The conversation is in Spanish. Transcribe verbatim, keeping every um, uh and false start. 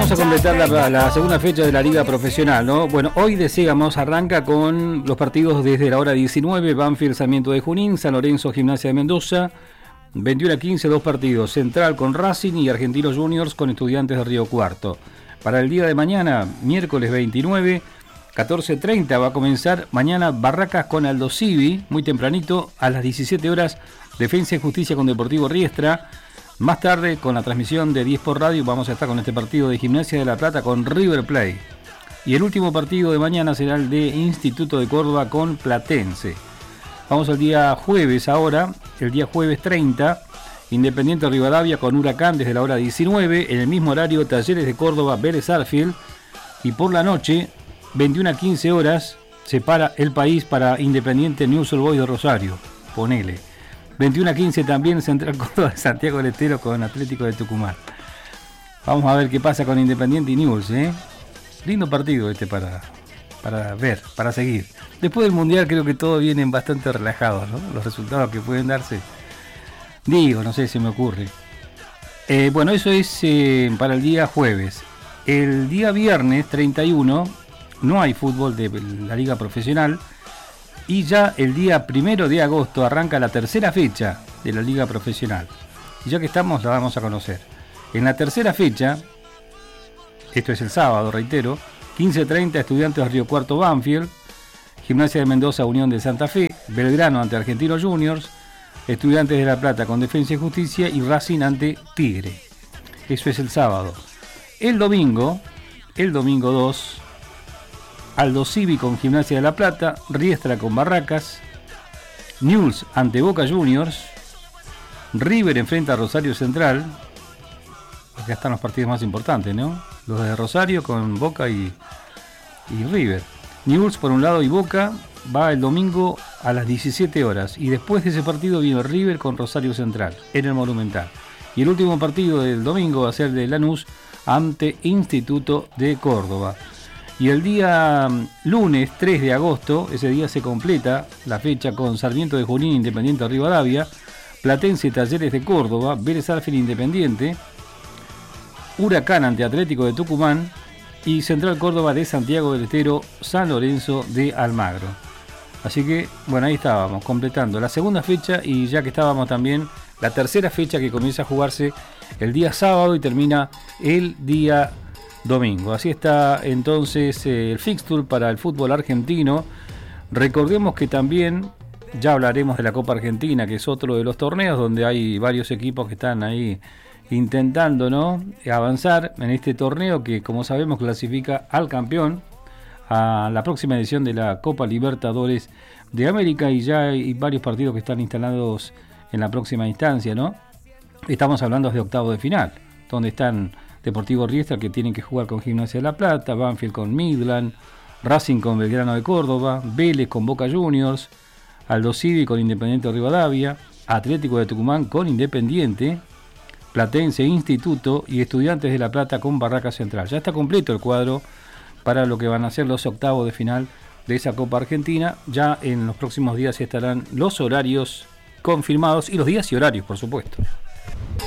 vamos a completar la, la segunda fecha de la Liga Profesional, ¿no? Bueno, hoy decíamos, arranca con los partidos desde la hora diecinueve, Banfield, Sarmiento de Junín, San Lorenzo, Gimnasia de Mendoza, veintiuno a quince, dos partidos, Central con Racing y Argentinos Juniors con Estudiantes de Río Cuarto. Para el día de mañana, miércoles veintinueve, catorce treinta, va a comenzar mañana Barracas con Aldo Civi, muy tempranito, a las diecisiete horas, Defensa y Justicia con Deportivo Riestra. Más tarde, con la transmisión de diez por Radio, vamos a estar con este partido de Gimnasia de La Plata con River Plate. Y el último partido de mañana será el de Instituto de Córdoba con Platense. Vamos al día jueves ahora, el día jueves treinta, Independiente Rivadavia con Huracán desde la hora diecinueve, en el mismo horario Talleres de Córdoba, Vélez Arfield, y por la noche, veintiuno a quince horas, se para el país para Independiente Newell's Old Boys de Rosario, ponele. veintiuno a quince también Central Córdoba de Santiago del Estero con Atlético de Tucumán. Vamos a ver qué pasa con Independiente y Newell's, ¿eh? Lindo partido este para, para ver, para seguir. Después del Mundial creo que todos vienen bastante relajados, ¿no? Los resultados que pueden darse. Digo, no sé, se me ocurre. Eh, bueno, eso es eh, para el día jueves. El día viernes treinta y uno no hay fútbol de la Liga Profesional. Y ya el día primero de agosto arranca la tercera fecha de la Liga Profesional. Y ya que estamos, la vamos a conocer. En la tercera fecha, esto es el sábado, reitero, quince treinta, Estudiantes de Río Cuarto Banfield, Gimnasia de Mendoza, Unión de Santa Fe, Belgrano ante Argentinos Juniors, Estudiantes de La Plata con Defensa y Justicia y Racing ante Tigre. Eso es el sábado. El domingo, el domingo dos, Aldo Civi con Gimnasia de La Plata, Riestra con Barracas, Newell's ante Boca Juniors, River enfrenta a Rosario Central. Acá están los partidos más importantes, ¿no? Los de Rosario con Boca y, y River. Newell's por un lado y Boca va el domingo a las diecisiete horas. Y después de ese partido viene River con Rosario Central en el Monumental. Y el último partido del domingo va a ser de Lanús ante Instituto de Córdoba. Y el día lunes tres de agosto, ese día se completa la fecha con Sarmiento de Junín, Independiente de Rivadavia, Platense, Talleres de Córdoba, Vélez Arfield, Independiente, Huracán ante Atlético de Tucumán y Central Córdoba de Santiago del Estero, San Lorenzo de Almagro. Así que, bueno, ahí estábamos, completando la segunda fecha y ya que estábamos también, la tercera fecha que comienza a jugarse el día sábado y termina el día domingo. Así está entonces eh, el fixture para el fútbol argentino. Recordemos que también ya hablaremos de la Copa Argentina, que es otro de los torneos donde hay varios equipos que están ahí intentando, ¿no?, avanzar en este torneo que, como sabemos, clasifica al campeón a la próxima edición de la Copa Libertadores de América, y ya hay varios partidos que están instalados en la próxima instancia, ¿no? Estamos hablando de octavos de final, donde están Deportivo Riestra, que tienen que jugar con Gimnasia de La Plata, Banfield con Midland, Racing con Belgrano de Córdoba, Vélez con Boca Juniors, Aldo Civi con Independiente de Rivadavia, Atlético de Tucumán con Independiente, Platense, Instituto y Estudiantes de La Plata con Barracas Central. Ya está completo el cuadro para lo que van a ser los octavos de final de esa Copa Argentina. Ya en los próximos días estarán los horarios confirmados y los días y horarios, por supuesto.